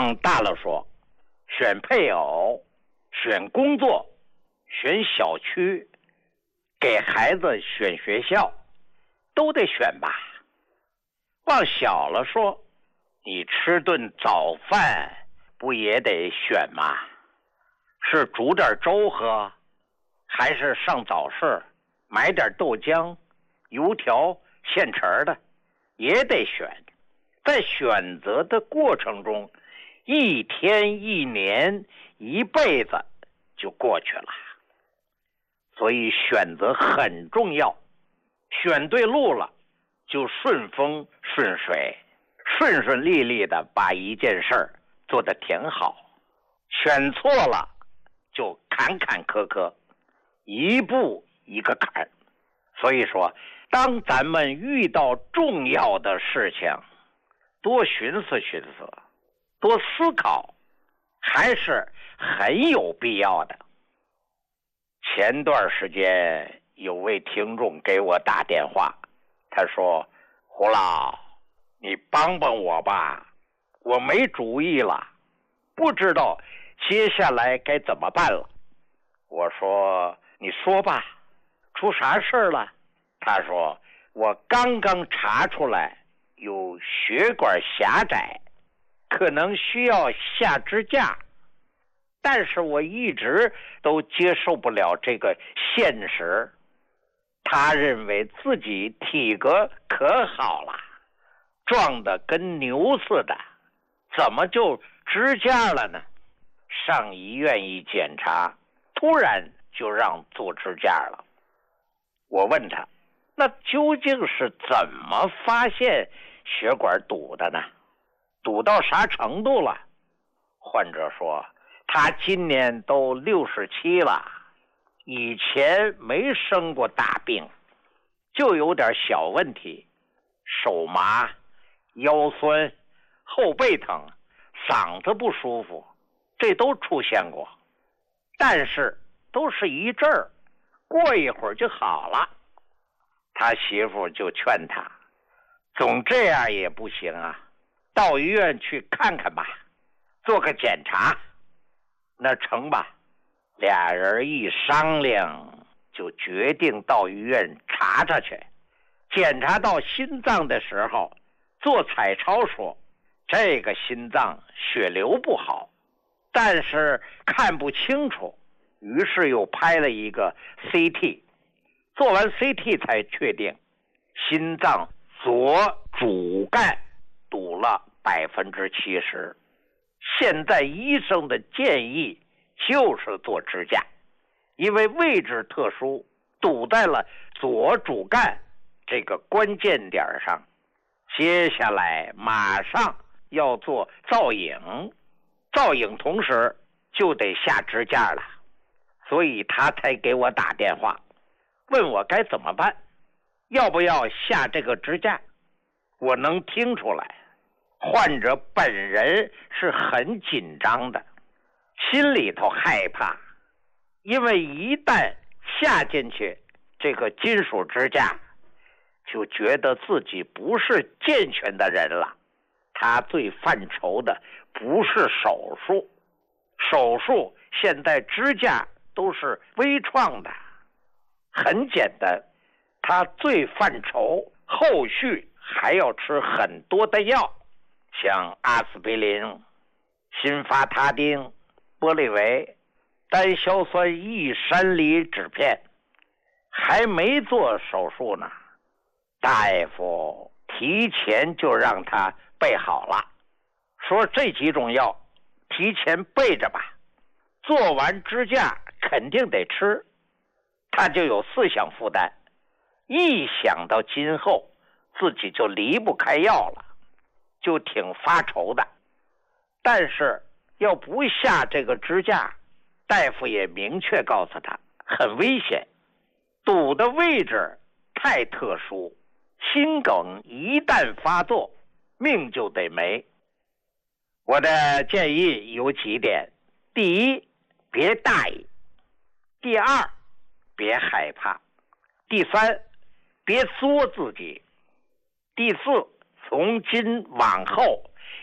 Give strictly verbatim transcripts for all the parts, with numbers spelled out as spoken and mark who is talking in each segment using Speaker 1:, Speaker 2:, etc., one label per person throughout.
Speaker 1: 往大了说，选配偶、选工作、选小区，给孩子选学校，都得选吧。往小了说，你吃顿早饭不也得选吗？是煮点粥喝，还是上早市买点豆浆、油条现成的，也得选。在选择的过程中，一天一年一辈子就过去了。所以选择很重要，选对路了就顺风顺水，顺顺利利的把一件事儿做得挺好。选错了就坎坎坷坷，一步一个坎。所以说，当咱们遇到重要的事情，多寻思寻思，多思考，还是很有必要的。前段时间有位听众给我打电话，他说：胡老，你帮帮我吧，我没主意了，不知道接下来该怎么办了。我说：你说吧，出啥事儿了？他说：我刚刚查出来有血管狭窄，可能需要下支架，但是我一直都接受不了这个现实。他认为自己体格可好了，壮得跟牛似的，怎么就支架了呢？上医院一检查，突然就让做支架了。我问他，那究竟是怎么发现血管堵的呢？堵到啥程度了？患者说，他今年都六十七了，以前没生过大病，就有点小问题，手麻、腰酸、后背疼、嗓子不舒服，这都出现过，但是都是一阵儿，过一会儿就好了。他媳妇就劝他，总这样也不行啊，到医院去看看吧，做个检查。那成吧，俩人一商量，就决定到医院查查去。检查到心脏的时候，做彩超说这个心脏血流不好，但是看不清楚，于是又拍了一个 C T， 做完 C T 才确定心脏左主干堵了百分之七十。现在医生的建议就是做支架，因为位置特殊，堵在了左主干这个关键点上。接下来马上要做造影，造影同时就得下支架了，所以他才给我打电话，问我该怎么办，要不要下这个支架。我能听出来，患者本人是很紧张的，心里头害怕，因为一旦下进去这个金属支架，就觉得自己不是健全的人了。他最犯愁的不是手术，手术现在支架都是微创的，很简单。他最犯愁后续还要吃很多的药，像阿司匹林、辛伐他汀、玻利维、单硝酸异山梨酯片。还没做手术呢，大夫提前就让他备好了，说这几种药提前备着吧，做完支架肯定得吃。他就有思想负担，一想到今后自己就离不开药了，就挺发愁的。但是要不下这个支架，大夫也明确告诉他很危险，堵的位置太特殊，心梗一旦发作，命就得没。我的建议有几点：第一，别大意；第二，别害怕；第三，别作自己；第四，从今往后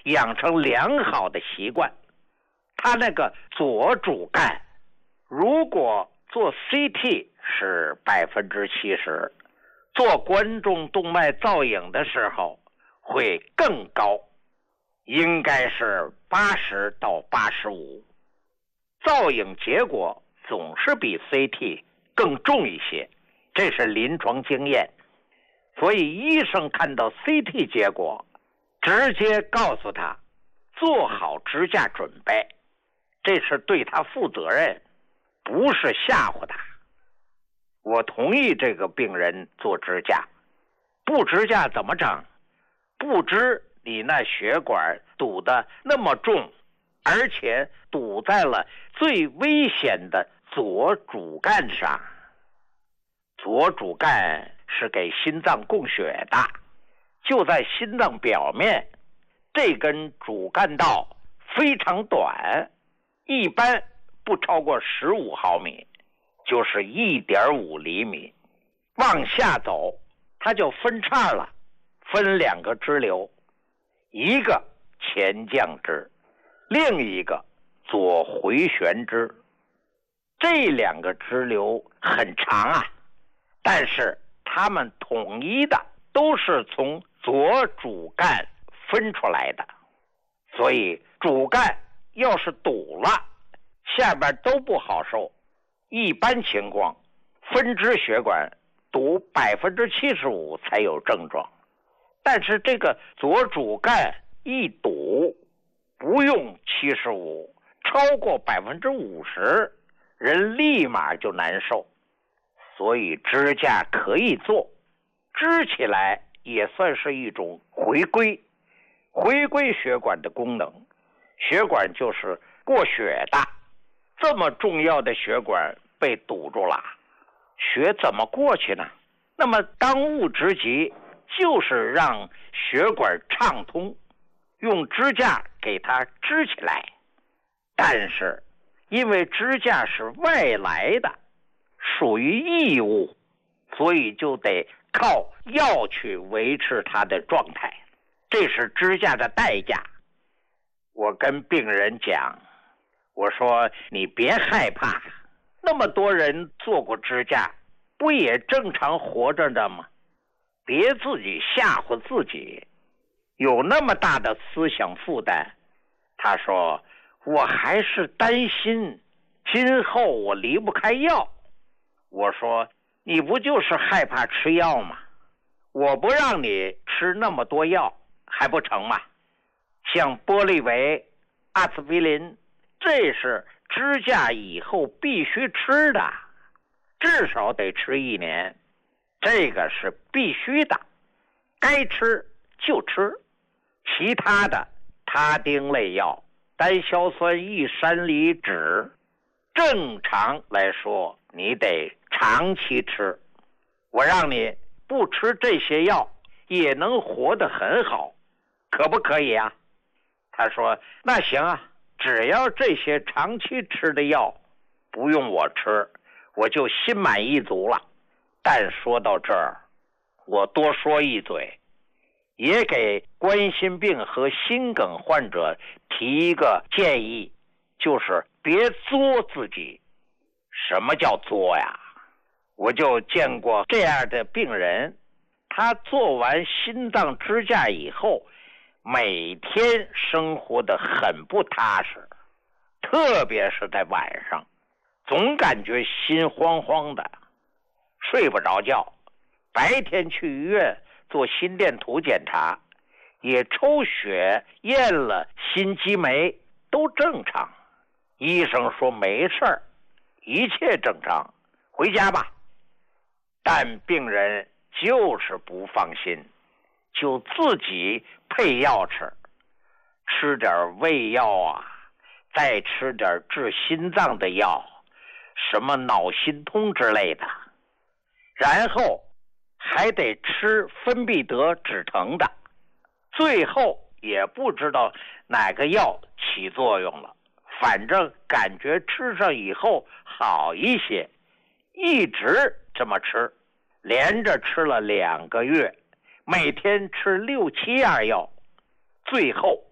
Speaker 1: 养成良好的习惯。他那个左主干，如果做 C T 是百分之七十，做冠状动脉造影的时候会更高，应该是八十到八十五。造影结果总是比 C T 更重一些，这是临床经验。所以医生看到 C T 结果，直接告诉他做好支架准备，这是对他负责任，不是吓唬他。我同意这个病人做支架，不支架怎么整？不知你那血管堵得那么重，而且堵在了最危险的左主干上。左主干是给心脏供血的，就在心脏表面，这根主干道非常短，一般不超过十五毫米，就是 一点五厘米。往下走它就分叉了，分两个支流，一个前降支，另一个左回旋支。这两个支流很长啊，但是它们统一的都是从左主干分出来的，所以主干要是堵了，下边都不好受。一般情况，分支血管堵百分之七十五才有症状，但是这个左主干一堵，不用七十五，超过百分之五十，人立马就难受。所以支架可以做，支起来也算是一种回归，回归血管的功能。血管就是过血的，这么重要的血管被堵住了，血怎么过去呢？那么当务之急就是让血管畅通，用支架给它支起来。但是因为支架是外来的，属于异物，所以就得靠药去维持它的状态，这是支架的代价。我跟病人讲，我说你别害怕，那么多人做过支架，不也正常活着的吗？别自己吓唬自己，有那么大的思想负担。他说我还是担心今后我离不开药。我说你不就是害怕吃药吗？我不让你吃那么多药还不成吗？像玻利维、阿司匹林，这是支架以后必须吃的，至少得吃一年，这个是必须的，该吃就吃。其他的他汀类药、单硝酸异山梨酯，正常来说你得长期吃。我让你不吃这些药也能活得很好，可不可以啊？他说那行啊，只要这些长期吃的药不用我吃，我就心满意足了。但说到这儿，我多说一嘴，也给冠心病和心梗患者提一个建议，就是别作自己。什么叫作呀？我就见过这样的病人，他做完心脏支架以后，每天生活得很不踏实，特别是在晚上，总感觉心慌慌的，睡不着觉。白天去医院做心电图检查，也抽血验了心肌酶，都正常。医生说没事儿，一切正常，回家吧。但病人就是不放心，就自己配药吃，吃点胃药啊，再吃点治心脏的药，什么脑心通之类的，然后还得吃芬必得止疼的，最后也不知道哪个药起作用了，反正感觉吃上以后好一些，一直这么吃，连着吃了两个月，每天吃六七样药，最后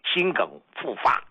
Speaker 1: 心梗复发。